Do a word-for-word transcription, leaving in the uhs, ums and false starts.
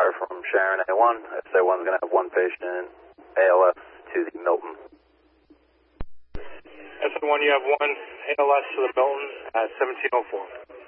fire from Sharon A one. S A one's going to have one patient A L S to the Milton. S A one, you have one A L S to the Milton at seventeen oh four.